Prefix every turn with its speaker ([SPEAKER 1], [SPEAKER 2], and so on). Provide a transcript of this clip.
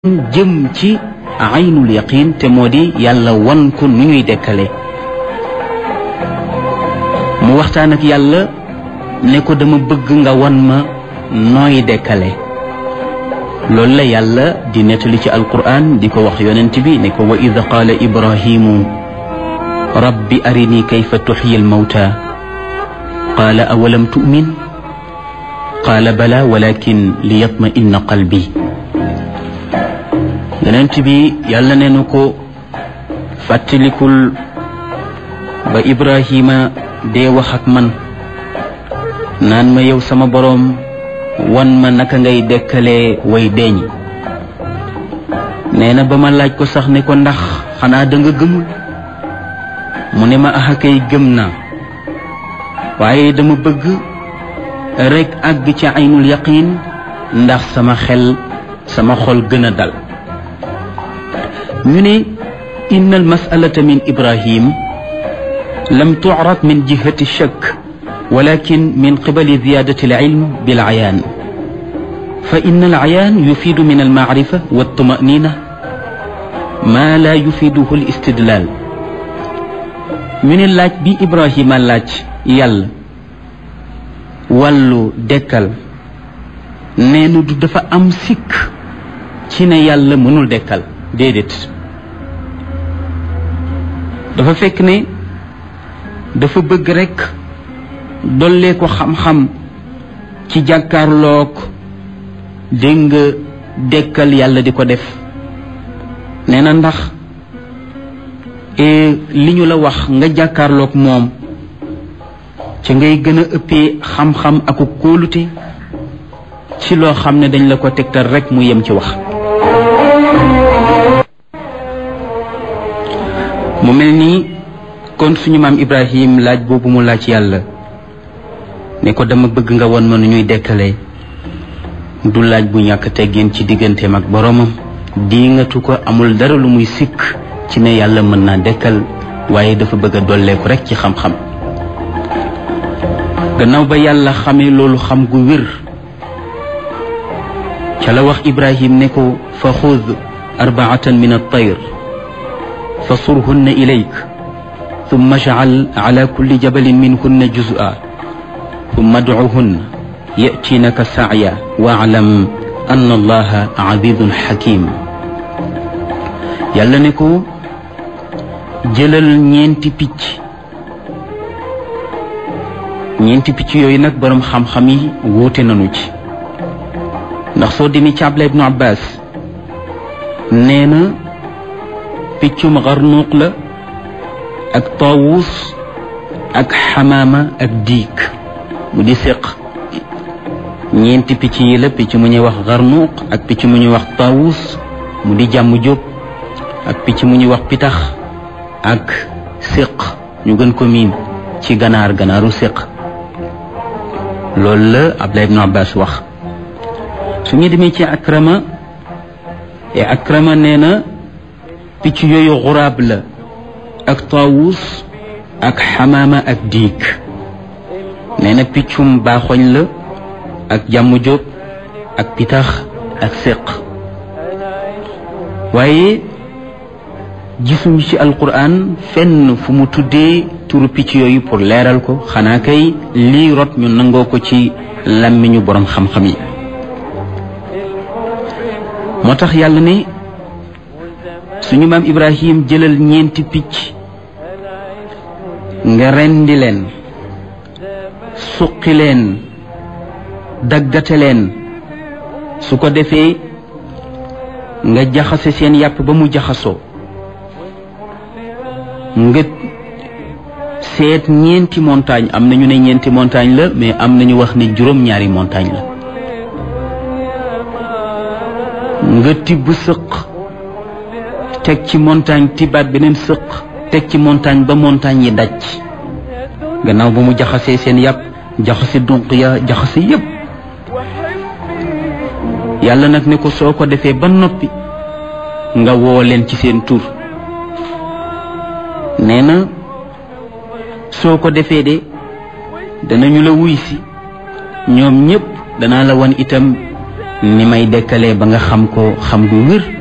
[SPEAKER 1] jëm ci aynul yaqin te moo di yàlla wan ko nu ñuy dekkale mu waxtaan ak yàlla ne ko dama bëgg nga wan ma nooy dekkale loolu la yàlla di nettali ci alquran di ko wax yonent bi ne ko wa id qaala ibrahimu rabbi arini kayfa tuxyi almawta qaala awalam tu'min qaala bala walakin liyatma'inna qalbi yonent bi yàlla ne na ko fàttalikul ba Ibrahima dee wax ak man naan ma yow sama boroom wan ma naka ngay dekkalee way deeñ nee na ba ma laaj ko sax ne ko ndax xanaa da nga gëmul mu ne ma axa kay gëm naa waaye dama bëgg rekk àgg ci aynul yaqin ndax sama xol gën a dal ñu ne inna almasalata min ibrahim lam tu'rad min jihati shakk walakin min qibali ziyadati alilm bil'ayan fa inna al'ayan yufidu min alma'rifa waltumanina ma la yufiduhu alistidlal ñu ne laaj bi ibrahima laaj yàlla wàllu dekkal neenu du dafa am sikk ci ne yàlla mënul dekkal déedéet dafa fekk ne dafa bëgg rekk dollee ko xam-xam ci jàkkaarloog dégg nga dekkal yàlla di ko def nee na ndax li ñu la wax nga jàkkaarloog moom ci ngay gën a ëppee xam-xam ak kóolute ci loo xam ne dañ la ko tegtal rekk mu yem ci wax mu mel nii kon suñu maam Ibrahim laaj boobu mu laaj yàlla ne ko dama bëgg nga won ma nu ñuy dekkalee du laaj bu ñàkk teggin ci digganteem ak boroomam diingatu ko amul dara lu muy sikk ci ne yàlla mën naa dekkal waaye dafa bëgg a dolleeku rekk ci xam-xam gannaaw ba yàlla xamee loolu xam gu wér ca la wax Ibrahim ne ko fa xud arbaatan min at-tayr فصرهن إليك ثم اجعل على كل جبل منهن جزءا ثم ادعهن يأتينك سعيا واعلم أن الله عزيز حكيم yàlla ne ko jëlal ñeenti picc yooyu nag boroom xam-xam yi wóote nañu ci ndax soo demee ci Abdullah ibnu Abbas nee na piccum xarnuuq la ak taawus ak xamaama ak diig mu di séq ñeenti picc yi la picc mu ñuy wax xarnuuq ak picc mu ñuy wax taawus mu di jàmm jóob ak picc mu ñuy wax pitax ak séq ñu gën ko miin ci ganaaru séq loolu la Abdullah ibn Abbas wax su ñu demee ci Akrama nee na picc yooyu xuraab la ak taawus ak xamaama ak diig nee na piccum baaxoñ la ak jàmm jóob ak pitax ak séq waaye gisuñu ci alquran fenn fu mu tuddee turu picc yooyu pour leeral ko xanaa kay lii rot ñu nangoo ko ci làmmiñu boroom xam-xam yi moo tax yàlla ne suñu maam Ibrahim jëlal ñeenti picc nga rendi leen suqi leen daggate leen su ko defee nga jaxase seen yàpp ba mu jaxasoo nga seet ñeenti montagne am na ñu ne ñeenti montagne la mais am na ñu wax ne juróom-ñaari montagne la nga tibb sëq teg ci montagne tibaat beneen sëq teg ci montagne ba montagne yi daj gannaaw ba mu jaxasee seen yàpp jaxase dunq ya jaxase yépp yàlla nag ne ko soo ko defee ba noppi nga woo leen ci seen tur nee na soo ko defee de danañu la wuy si ñoom ñépp danaa la wan itam ni may dekkalee ba nga xam ko xam gu wér